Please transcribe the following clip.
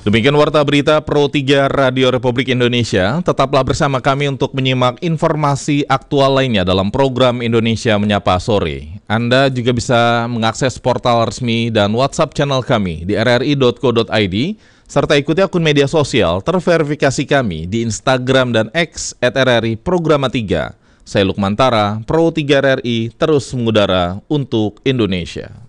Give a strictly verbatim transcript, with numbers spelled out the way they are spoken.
Demikian Warta Berita Pro tiga Radio Republik Indonesia. Tetaplah bersama kami untuk menyimak informasi aktual lainnya dalam program Indonesia Menyapa Sore. Anda juga bisa mengakses portal resmi dan WhatsApp channel kami di r r i dot co dot i d serta ikuti akun media sosial terverifikasi kami di Instagram dan X at r r i programa tiga. Saya Lukman Tara, Pro tiga R R I, terus mengudara untuk Indonesia.